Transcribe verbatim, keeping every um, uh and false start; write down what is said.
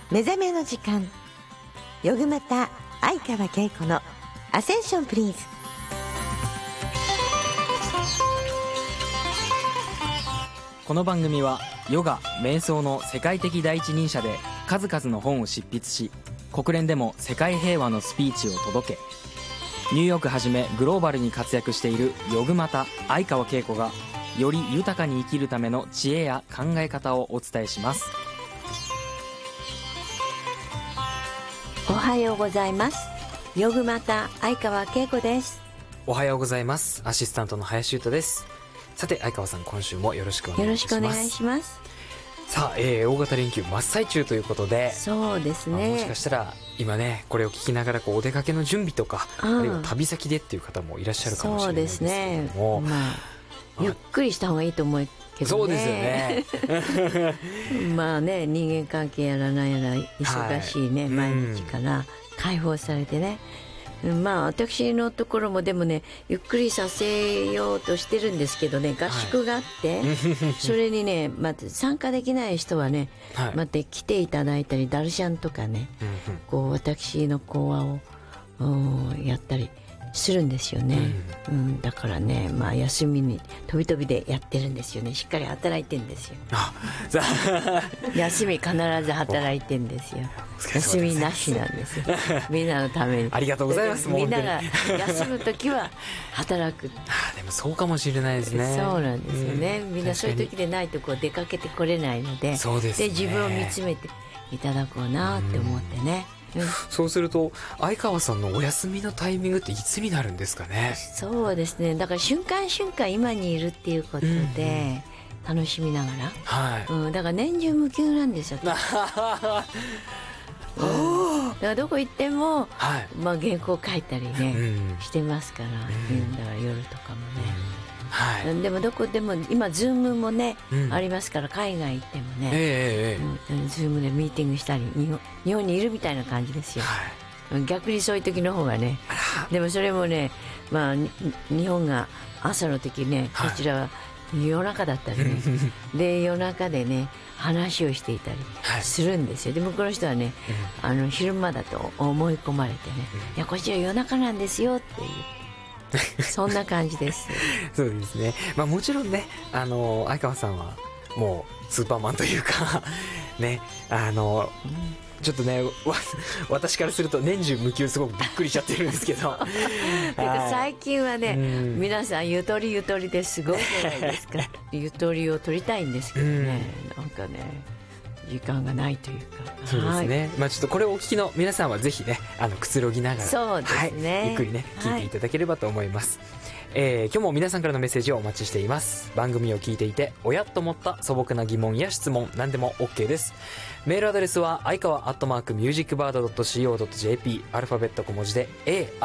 目覚めの時間、よぐまた相川恵子のアセンションプリーズ。 この番組はヨガ・瞑想の世界的第一人者で数々の本を執筆し、国連でも世界平和のスピーチを届け、ニューヨークはじめグローバルに活躍しているヨグマタ相川恵子がより豊かに生きるための知恵や考え方をお伝えします。 おはようございます。ヨグマタ相川恵子です。 おはようございます。アシスタントの林優太です。さて相川さん、今週もよろしくお願いします。 よろしくお願いします。 さあ、えー、大型連休真っ最中ということで、 そうですね、 もしかしたら今ねこれを聞きながらこうお出かけの準備とか、あるいは旅先でっていう方もいらっしゃるかもしれないですけども、そうですね、 まあ、ゆっくりした方がいいと思うけどね。 そうですよねまあね、人間関係やらないやら忙しいね、はい、毎日から解放されてね、まあ私のところもでもね、ゆっくりさせようとしてるんですけどね、合宿があって、はい、それにね、また参加できない人はね、はい、また来ていただいたり、ダルシャンとかね、こう私の講話をやったりするんですよね、うんうん、だからね、まあ、休みに飛び飛びでやってるんですよね。しっかり働いてるんですよ。あ休み必ず働いてるんんですよ。休みなしなんですよみんなのために。 ありがとうございます。 みんなが休む時は働くあでもそうかもしれないですね。 そうなんですよね、うん、みんなそういう時でないとこう出かけてこれないの で, そうですね、 で自分を見つめていただこうなって思ってね、うんうん、 そうすると相川さんのお休みのタイミングっていつになるんですかね。 そうですね、だから瞬間瞬間今にいるっていうことで楽しみながら、はい、うん、だから年中無休なんですようん、だからどこ行っても、はい、まあ、原稿書いたりね、うん、してますから、うん、だから夜とかもね、うん、はい、でもどこでも今ズームもね、うん、ありますから、海外行ってもね、えーうん、ズームでミーティングしたり、日本、日本にいるみたいな感じですよ、はい、逆にそういう時の方がね、でもそれもね、まあ、日本が朝の時ね、こちらは夜中だったりねで夜中でね話をしていたりするんですよ、はい、で向こうの人はね、うん、あの昼間だと思い込まれてね、うん、いやこちら夜中なんですよっていうそんな感じですそうですね、まあ、もちろんね、あの相川さんはもうスーパーマンというかね、あの、うんちょっとね私からすると年中無休すごくびっくりしちゃってるんですけど最近はね、うん、皆さんゆとりゆとりですごいじゃないですかゆとりを取りたいんですけどね、うん、なんかね時間がないというか。 そうですね、はい、まあ、ちょっとこれをお聞きの皆さんはぜひねあのくつろぎながら、 そうですね、 はい、ゆっくりね聞いていただければと思います、はい、えー、今日も皆さんからのメッセージをお待ちしています。番組を聞いていておやっと思った素朴な疑問や質問何でも OK です。メールアドレスは相川アットマークミュージックバード ドット シーオー ドット ジェーピー アルファベット小文字で A